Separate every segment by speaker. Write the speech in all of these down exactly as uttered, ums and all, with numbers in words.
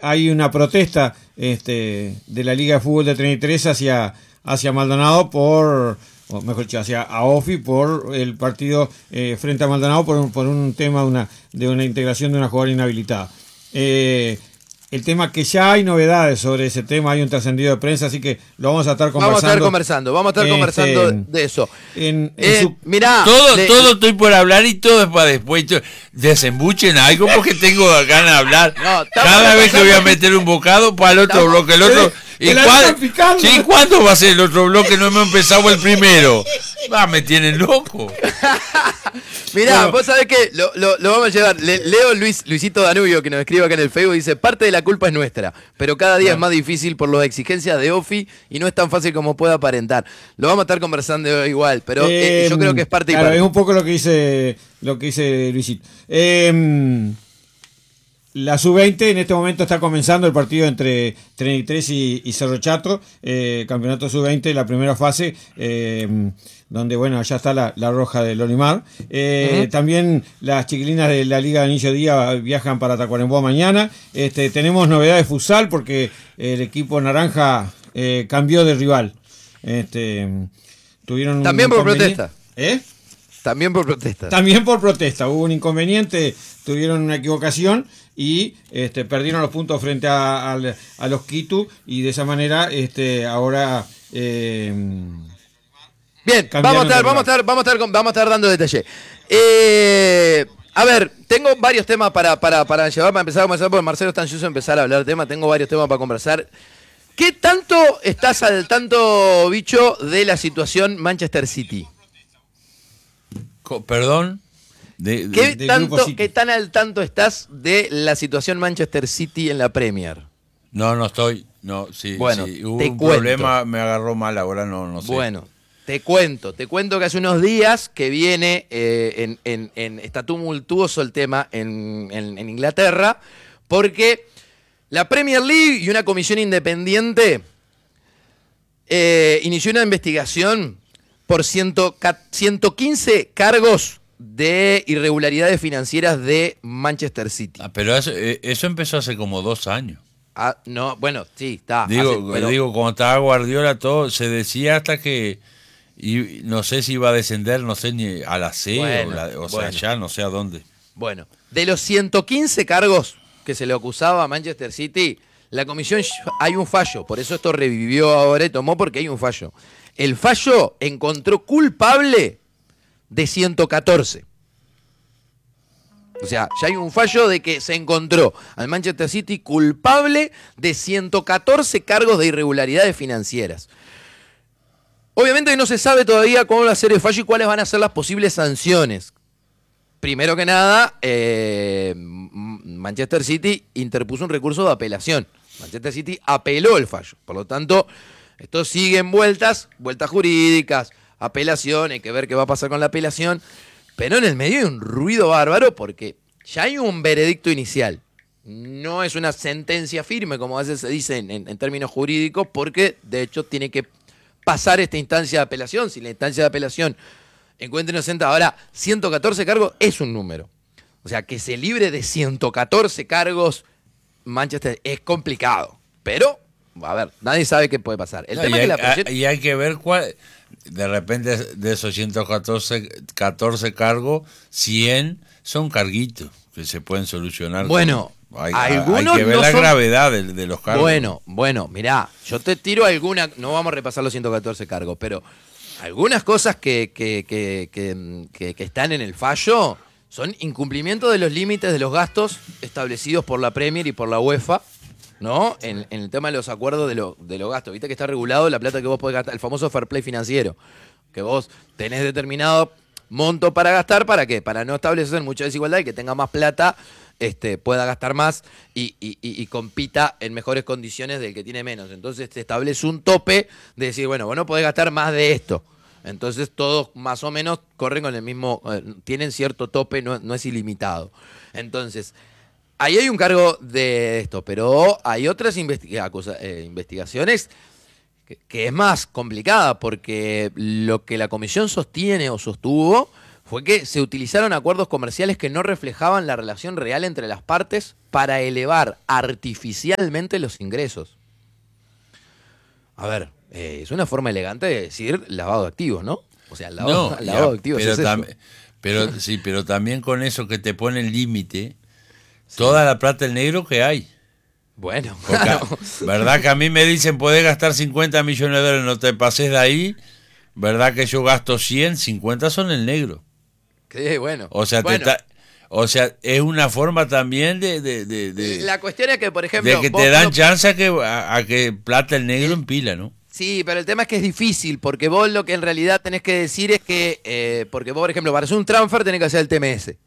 Speaker 1: hay una protesta este, de la Liga de Fútbol de treinta y tres hacia, hacia Maldonado por, o mejor dicho, hacia AOFI por el partido eh, frente a Maldonado por un, por un tema de una, de una integración de una jugadora inhabilitada. Eh, El tema que ya hay novedades sobre ese tema, hay un trascendido de prensa, así que lo vamos a estar conversando.
Speaker 2: Vamos a estar conversando, vamos a estar este, conversando de eso.
Speaker 1: En, en
Speaker 2: eh,
Speaker 1: su...
Speaker 2: Mirá,
Speaker 3: todo,
Speaker 2: de...
Speaker 3: todo estoy por hablar y todo es para después. Desembuchen algo porque tengo ganas de hablar. No, cada vez que voy a meter un bocado para el otro bloque, el otro. ¿Y cuál, sí, cuándo va a ser el otro bloque? No hemos empezado el primero. Ah, me tienen loco.
Speaker 2: Mirá, bueno, vos sabés que lo, lo, lo vamos a llevar. Le, Leo Luis, Luisito Danubio, que nos escribe acá en el Facebook, dice: parte de la culpa es nuestra, pero cada día no. es más difícil por las exigencias de OFI y no es tan fácil como puede aparentar. Lo vamos a estar conversando igual, pero eh, eh, yo creo que es parte
Speaker 1: claro,
Speaker 2: y parte.
Speaker 1: Es un poco lo que dice, lo que dice Luisito. Eh, La sub veinte en este momento está comenzando el partido entre treinta y tres y, y Cerro Chato, eh, campeonato sub veinte, la primera fase, eh, donde bueno, ya está la, la roja del Olimar. Eh, uh-huh. También las chiquilinas de la Liga de Anillo Día viajan para Tacuarembó mañana. Este, tenemos novedades de futsal porque el equipo naranja eh, cambió de rival. Este, tuvieron
Speaker 2: También por protesta.
Speaker 1: ¿Eh?
Speaker 2: También por protesta.
Speaker 1: También por protesta. Hubo un inconveniente, tuvieron una equivocación y este, perdieron los puntos frente a, a, a los Quito y de esa manera este, ahora... Eh,
Speaker 2: Bien, vamos a, estar, vamos, a estar, vamos, a estar, vamos a estar dando detalle. Eh, a ver, tengo varios temas para, para, para llevar, para empezar a conversar, porque Marcelo está ansioso de empezar a hablar de temas. Tengo varios temas para conversar. ¿Qué tanto estás al tanto, bicho, de la situación Manchester City?
Speaker 3: Perdón.
Speaker 2: De, de, ¿Qué, de tanto, ¿Qué tan al tanto estás de la situación Manchester City en la Premier?
Speaker 3: No, no estoy. No, sí,
Speaker 2: bueno,
Speaker 3: sí. Hubo
Speaker 2: te
Speaker 3: un
Speaker 2: cuento.
Speaker 3: problema, me agarró mal, ahora no, no sé.
Speaker 2: Bueno, te cuento. Te cuento que hace unos días que viene, eh, en, en, en, está tumultuoso el tema en, en, en Inglaterra, porque la Premier League y una comisión independiente eh, inició una investigación por ciento quince cargos de irregularidades financieras de Manchester City.
Speaker 3: Ah, pero eso, eso empezó hace como dos años.
Speaker 2: Ah, no, bueno, sí, está.
Speaker 3: Digo,
Speaker 2: hace, pero...
Speaker 3: digo, cuando estaba Guardiola, todo se decía hasta que, y no sé si iba a descender, no sé ni a la C, bueno, o, la, o sea, bueno. ya no sé a dónde.
Speaker 2: Bueno, de los ciento quince cargos que se le acusaba a Manchester City, la comisión, hay un fallo, por eso esto revivió ahora y tomó porque hay un fallo. El fallo encontró culpable de ciento catorce. O sea, ya hay un fallo de que se encontró al Manchester City culpable de ciento catorce cargos de irregularidades financieras. Obviamente no se sabe todavía cómo va a ser el fallo y cuáles van a ser las posibles sanciones. Primero que nada, eh, Manchester City interpuso un recurso de apelación. Manchester City apeló el fallo. Por lo tanto, esto sigue en vueltas, vueltas jurídicas, apelación, hay que ver qué va a pasar con la apelación. Pero en el medio hay un ruido bárbaro porque ya hay un veredicto inicial. No es una sentencia firme, como a veces se dice en, en, en términos jurídicos, porque de hecho tiene que pasar esta instancia de apelación. Si la instancia de apelación encuentra inocente, ahora ciento catorce cargos es un número. O sea, que se libre de ciento catorce cargos Manchester es complicado. Pero, a ver, nadie sabe qué puede pasar. El
Speaker 3: no,
Speaker 2: tema
Speaker 3: y,
Speaker 2: es que
Speaker 3: hay,
Speaker 2: la proyecta...
Speaker 3: y hay que ver cuál... De repente de esos ciento catorce cargos, cien son carguitos que se pueden solucionar.
Speaker 2: Bueno,
Speaker 3: hay,
Speaker 2: algunos
Speaker 3: hay que ver
Speaker 2: no
Speaker 3: la
Speaker 2: son...
Speaker 3: gravedad de, de los cargos.
Speaker 2: Bueno, bueno, mirá, yo te tiro alguna, no vamos a repasar los ciento catorce cargos, pero algunas cosas que, que, que, que, que, que están en el fallo son incumplimiento de los límites de los gastos establecidos por la Premier y por la UEFA, ¿no? En, en el tema de los acuerdos de, lo, de los gastos. Viste que está regulado la plata que vos podés gastar, el famoso fair play financiero, que vos tenés determinado monto para gastar, ¿para qué? Para no establecer mucha desigualdad y que tenga más plata este, pueda gastar más y, y, y, y compita en mejores condiciones del que tiene menos. Entonces te establece un tope de decir, bueno, vos no podés gastar más de esto. Entonces todos más o menos corren con el mismo, eh, tienen cierto tope, no, no es ilimitado. Entonces... ahí hay un cargo de esto, pero hay otras investiga acusa eh, investigaciones que, que es más complicada, porque lo que la comisión sostiene o sostuvo fue que se utilizaron acuerdos comerciales que no reflejaban la relación real entre las partes para elevar artificialmente los ingresos. A ver, eh, es una forma elegante de decir lavado de activos, ¿no? O sea, lavado,
Speaker 3: no,
Speaker 2: lavado
Speaker 3: ya,
Speaker 2: de activos
Speaker 3: pero
Speaker 2: es eso.
Speaker 3: tam- pero sí, pero también con eso que te pone el límite, sí. Toda la plata del negro que hay.
Speaker 2: Bueno,
Speaker 3: porque,
Speaker 2: claro.
Speaker 3: ¿verdad que a mí me dicen podés gastar cincuenta millones de dólares, no te pases de ahí? ¿Verdad que yo gasto cien? cincuenta son el negro.
Speaker 2: Qué bueno.
Speaker 3: O sea,
Speaker 2: bueno.
Speaker 3: te ta- o sea, es una forma también de... de, de, de
Speaker 2: la cuestión es que, por ejemplo...
Speaker 3: de que
Speaker 2: vos
Speaker 3: te dan
Speaker 2: no...
Speaker 3: chance a que, a, a que plata el negro en pila, ¿no?
Speaker 2: Sí, pero el tema es que es difícil, porque vos lo que en realidad tenés que decir es que... Eh, porque vos, por ejemplo, para hacer un transfer tenés que hacer el T M S.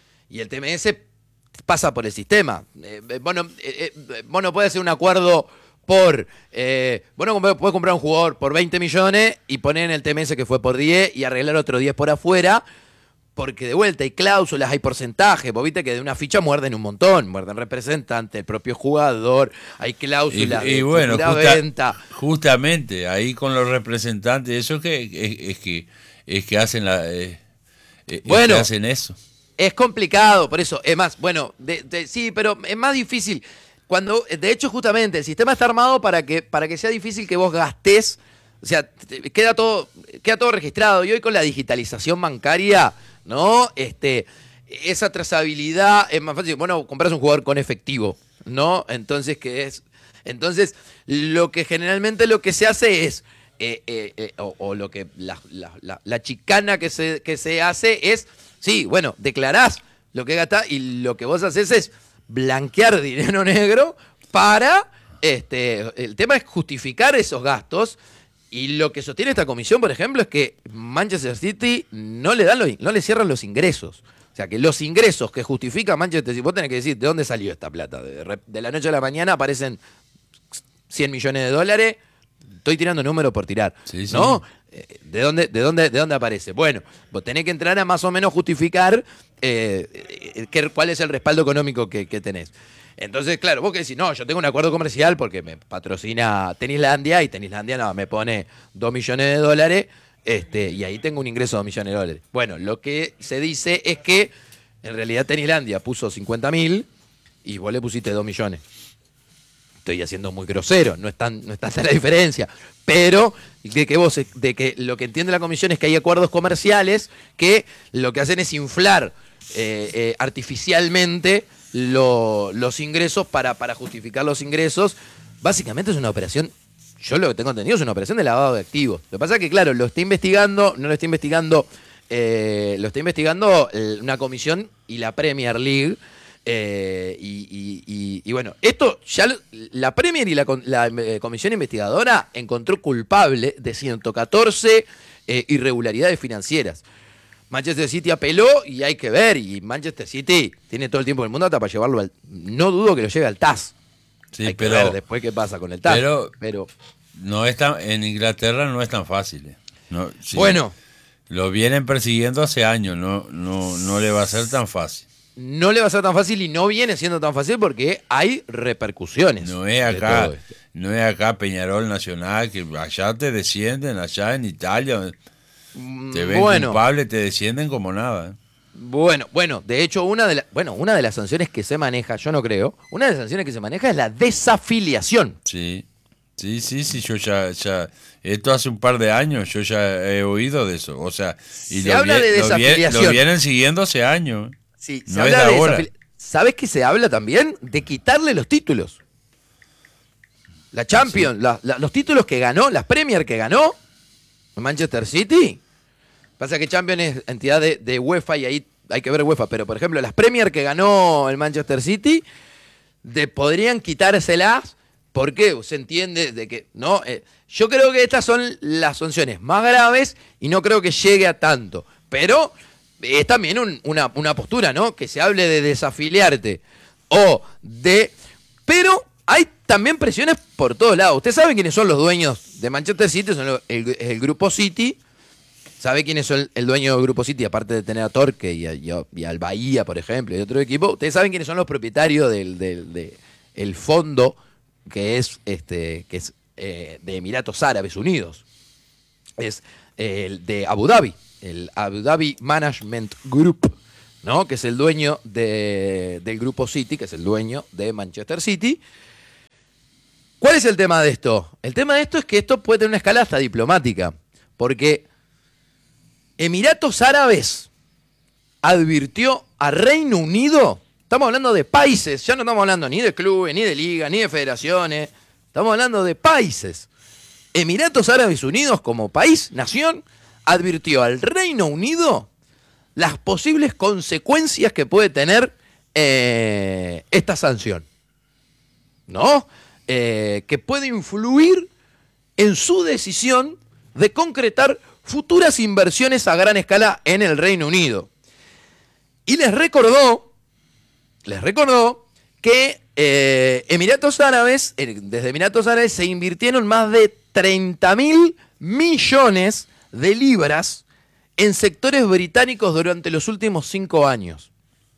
Speaker 2: Y el T M S pasa por el sistema. Eh, vos, no, eh, eh, vos no podés hacer un acuerdo por... Eh, vos no podés comprar un jugador por veinte millones y poner en el T M S que fue por diez y arreglar otro diez por afuera... Porque de vuelta hay cláusulas, hay porcentajes. Vos viste que de una ficha muerden un montón. Muerden representantes, el propio jugador. Hay cláusulas
Speaker 3: y, y
Speaker 2: de
Speaker 3: bueno,
Speaker 2: justa, venta.
Speaker 3: Justamente, ahí con los representantes, eso es que, es, es que, es que hacen la, eh, es
Speaker 2: bueno,
Speaker 3: que hacen eso.
Speaker 2: Es complicado, por eso. Es más, bueno, de, de, sí, pero es más difícil. Cuando, de hecho, justamente, el sistema está armado para que, para que sea difícil que vos gastés. O sea, queda todo, queda todo registrado. Y hoy con la digitalización bancaria... ¿no? Este, esa trazabilidad es más fácil. Bueno, compras un jugador con efectivo, ¿no? Entonces, ¿qué es? Entonces, lo que generalmente lo que se hace es, eh, eh, eh, o, o lo que la, la, la, la chicana que se, que se hace es, sí, bueno, declarás lo que gastás y lo que vos haces es blanquear dinero negro para, este, el tema es justificar esos gastos. Y lo que sostiene esta comisión, por ejemplo, es que Manchester City no le dan los, no le cierran los ingresos. O sea, que los ingresos que justifica Manchester City, vos tenés que decir, ¿de dónde salió esta plata? De, de la noche a la mañana aparecen cien millones de dólares, estoy tirando números por tirar, sí, sí. ¿no? ¿De dónde, de, dónde, ¿De dónde aparece? Bueno, vos tenés que entrar a más o menos justificar eh, qué, cuál es el respaldo económico que, que tenés. Entonces, claro, vos que decís, no, yo tengo un acuerdo comercial porque me patrocina Tenislandia y Tenislandia no, me pone dos millones de dólares este, y ahí tengo un ingreso de dos millones de dólares. Bueno, lo que se dice es que en realidad Tenislandia puso cincuenta mil y vos le pusiste dos millones. Estoy haciendo muy grosero, no es tan, no es tanta la diferencia. Pero de que, vos, de que lo que entiende la comisión es que hay acuerdos comerciales que lo que hacen es inflar eh, eh, artificialmente Lo, los ingresos para, para justificar los ingresos. Básicamente es una operación, yo lo que tengo entendido es una operación de lavado de activos. Lo que pasa es que, claro, lo está investigando, no lo está investigando, eh, lo está investigando una comisión y la Premier League. Eh, y, y, y, y bueno, esto ya lo, la Premier y la, la eh, comisión investigadora encontró culpable de ciento catorce eh, irregularidades financieras. Manchester City apeló y hay que ver, y Manchester City tiene todo el tiempo del mundo hasta para llevarlo al... No dudo que lo lleve al T A S.
Speaker 3: Sí,
Speaker 2: hay
Speaker 3: pero,
Speaker 2: que ver después qué pasa con el T A S.
Speaker 3: Pero,
Speaker 2: pero
Speaker 3: no es tan, en Inglaterra no es tan fácil. No, sí,
Speaker 2: bueno.
Speaker 3: Lo vienen persiguiendo hace años, no, no, no le va a ser tan fácil.
Speaker 2: No le va a ser tan fácil y no viene siendo tan fácil porque hay repercusiones.
Speaker 3: No es acá, no es acá Peñarol Nacional, que allá te descienden, allá en Italia... Te ven
Speaker 2: bueno,
Speaker 3: culpable, te descienden como nada. ¿eh?
Speaker 2: Bueno, bueno, de hecho, una de, la, bueno, una de las sanciones que se maneja, yo no creo, una de las sanciones que se maneja es la desafiliación.
Speaker 3: Sí, sí, sí, sí, yo ya, ya, esto hace un par de años, yo ya he oído de eso. O sea, y
Speaker 2: se
Speaker 3: lo,
Speaker 2: habla
Speaker 3: vi,
Speaker 2: de desafiliación.
Speaker 3: Lo, vi, lo vienen siguiendo hace años.
Speaker 2: Sí,
Speaker 3: no
Speaker 2: se
Speaker 3: es
Speaker 2: habla
Speaker 3: de
Speaker 2: de
Speaker 3: ahora.
Speaker 2: ¿Sabes que se habla también? De quitarle los títulos. La Champions, sí. la, la, los títulos que ganó, las Premier que ganó Manchester City. Pasa que Champions es entidad de, de UEFA y ahí hay que ver UEFA, pero por ejemplo las Premier que ganó el Manchester City de, podrían quitárselas porque se entiende de que no eh, yo creo que estas son las sanciones más graves y no creo que llegue a tanto, pero es también un, una, una postura, ¿no? Que se hable de desafiliarte o de... Pero hay también presiones por todos lados. Ustedes saben quiénes son los dueños de Manchester City, son el, el grupo City. ¿Sabe quiénes son el dueño del Grupo City? Aparte de tener a Torque y, a, y, a, y al Bahía, por ejemplo, y otro equipo. Ustedes saben quiénes son los propietarios del, del de, el fondo que es, este, que es eh, de Emiratos Árabes Unidos. Es el eh, de Abu Dhabi. el Abu Dhabi Management Group, ¿no? Que es el dueño de, del grupo City, que es el dueño de Manchester City. ¿Cuál es el tema de esto? El tema de esto es que esto puede tener una escala hasta diplomática, porque Emiratos Árabes advirtió a Reino Unido, estamos hablando de países, ya no estamos hablando ni de clubes, ni de ligas, ni de federaciones, estamos hablando de países. Emiratos Árabes Unidos como país, nación, advirtió al Reino Unido las posibles consecuencias que puede tener eh, esta sanción, ¿no? Eh, que puede influir en su decisión de concretar futuras inversiones a gran escala en el Reino Unido. Y les recordó, les recordó que eh, Emiratos Árabes, eh, desde Emiratos Árabes se invirtieron más de treinta mil millones de libras en sectores británicos durante los últimos cinco años.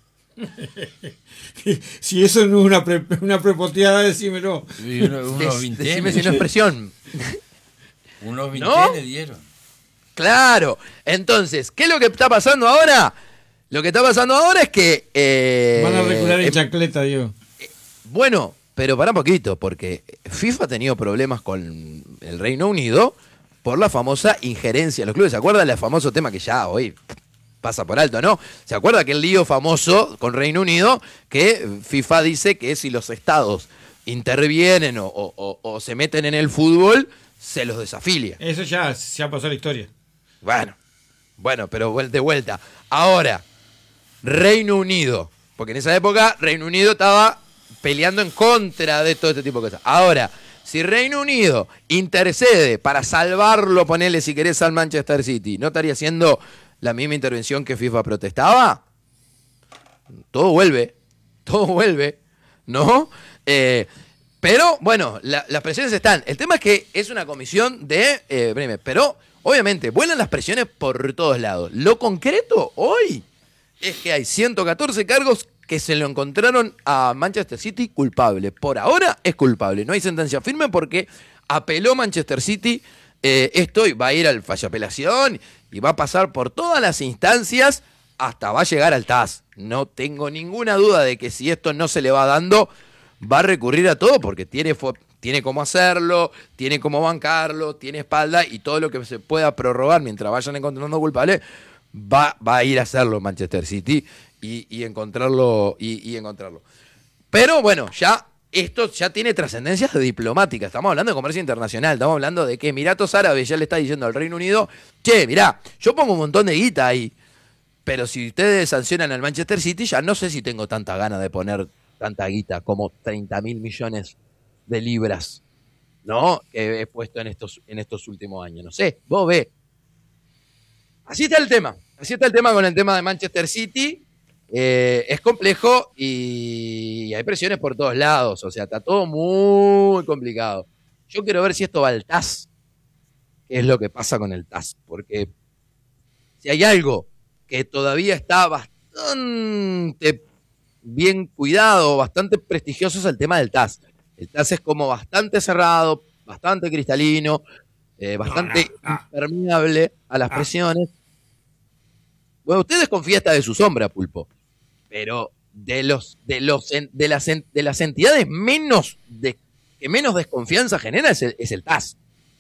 Speaker 1: Si eso no es una, pre, una prepoteada, decímelo.
Speaker 3: Sí, uno, unos
Speaker 2: Des, decime si no es presión.
Speaker 3: Unos vintenes ¿no? dieron.
Speaker 2: Claro. Entonces, ¿qué es lo que está pasando ahora? Lo que está pasando ahora es que... Eh,
Speaker 1: Van a recular en eh, chancleta, digo.
Speaker 2: Eh, bueno, pero para un poquito, porque FIFA ha tenido problemas con el Reino Unido por la famosa injerencia en los clubes. ¿Se acuerdan del famoso tema que ya hoy pasa por alto, no? ¿Se acuerda aquel lío famoso con Reino Unido que FIFA dice que si los estados intervienen o, o, o se meten en el fútbol, se los desafilia?
Speaker 1: Eso ya, ya pasó la historia.
Speaker 2: Bueno, bueno, pero de vuelta. Ahora, Reino Unido, porque en esa época Reino Unido estaba peleando en contra de todo este tipo de cosas. Ahora, si Reino Unido intercede para salvarlo, ponele si querés al Manchester City, ¿no estaría haciendo la misma intervención que FIFA protestaba? Todo vuelve, todo vuelve, ¿no? Eh, pero, bueno, la, las presiones están. El tema es que es una comisión de eh, Bremen, pero obviamente vuelan las presiones por todos lados. Lo concreto hoy es que hay ciento catorce cargos que se lo encontraron a Manchester City culpable. Por ahora es culpable. No hay sentencia firme porque apeló Manchester City eh, esto y va a ir al fallo de apelación y va a pasar por todas las instancias hasta va a llegar al T A S. No tengo ninguna duda de que si esto no se le va dando, va a recurrir a todo porque tiene, tiene cómo hacerlo, tiene cómo bancarlo, tiene espalda y todo lo que se pueda prorrogar mientras vayan encontrando culpables, va, va a ir a hacerlo Manchester City y, y, encontrarlo, y, y encontrarlo. Pero bueno, ya esto ya tiene trascendencias diplomáticas. Estamos hablando de comercio internacional, estamos hablando de que Emiratos Árabes ya le está diciendo al Reino Unido, che, mirá, yo pongo un montón de guita ahí, pero si ustedes sancionan al Manchester City, ya no sé si tengo tanta gana de poner tanta guita como treinta mil millones de libras, ¿no? Que he puesto en estos, en estos últimos años. No sé, vos ve. Así está el tema. Así está el tema con el tema de Manchester City. Eh, es complejo y hay presiones por todos lados. O sea, está todo muy complicado. Yo quiero ver si esto va al T A S. ¿Qué es lo que pasa con el T A S? Porque si hay algo que todavía está bastante bien cuidado, bastante prestigioso, es el tema del T A S. El T A S es como bastante cerrado, bastante cristalino, eh, bastante no, no, no. impermeable a las presiones. Bueno, usted desconfía hasta de su sombra, Pulpo, pero de los de los de las de las entidades menos de, que menos desconfianza genera es el, es el T A S.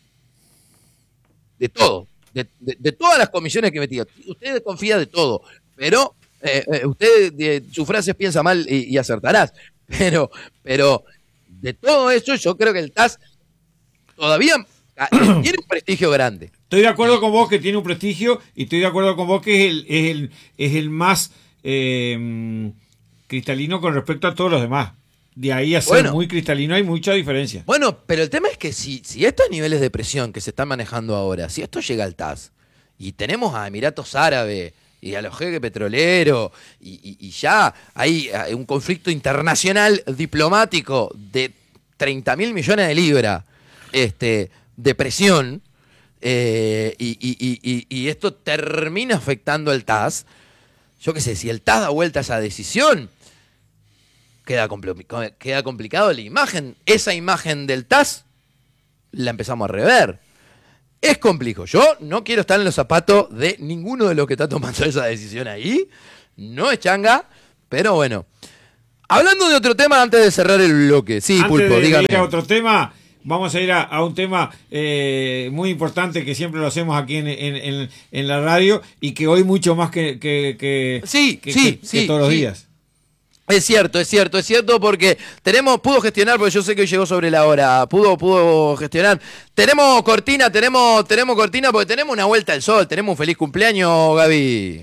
Speaker 2: De todo, de, de, de todas las comisiones que he metido. Usted desconfía de todo, pero eh, eh, usted de sus frases piensa mal y, y acertarás. Pero, pero de todo eso, yo creo que el T A S todavía tiene un prestigio grande.
Speaker 1: Estoy de acuerdo con vos que tiene un prestigio y estoy de acuerdo con vos que es el, es el, es el más eh, cristalino con respecto a todos los demás. De ahí a ser bueno, muy cristalino hay mucha diferencia.
Speaker 2: Bueno, pero el tema es que si, si estos niveles de presión que se están manejando ahora, si esto llega al T A S y tenemos a Emiratos Árabes y a los jeques petroleros y, y, y ya hay, hay un conflicto internacional diplomático de treinta mil millones de libras este, de presión, eh, y, y, y, y esto termina afectando al T A S, yo qué sé, si el T A S da vuelta a esa decisión, queda, compl- queda complicado la imagen. Esa imagen del T A S la empezamos a rever. es complejo. Yo no quiero estar en los zapatos de ninguno de los que está tomando esa decisión ahí. No es changa, pero bueno. Hablando de otro tema antes de cerrar el bloque. Sí,
Speaker 1: antes
Speaker 2: Pulpo,
Speaker 1: de
Speaker 2: dígame.
Speaker 1: ir a otro tema, vamos a ir a, a un tema eh, muy importante que siempre lo hacemos aquí en, en, en, en la radio y que hoy mucho más que, que, que,
Speaker 2: sí,
Speaker 1: que,
Speaker 2: sí,
Speaker 1: que,
Speaker 2: sí,
Speaker 1: que todos los
Speaker 2: sí.
Speaker 1: días.
Speaker 2: Es cierto, es cierto, es cierto porque tenemos, pudo gestionar, porque yo sé que hoy llegó sobre la hora, pudo, pudo gestionar. Tenemos cortina, tenemos, tenemos cortina porque tenemos una vuelta al sol, tenemos un feliz cumpleaños, Gaby.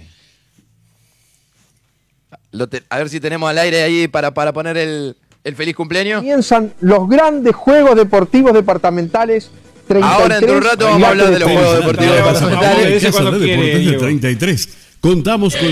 Speaker 2: Lo te, a ver si tenemos al aire ahí para, para poner el, el feliz cumpleaños.
Speaker 4: Comienzan los grandes Juegos Deportivos Departamentales. treinta y tres,
Speaker 2: ahora dentro de un rato vamos a hablar de los Juegos Deportivos Departamentales.
Speaker 5: treinta y tres. Contamos con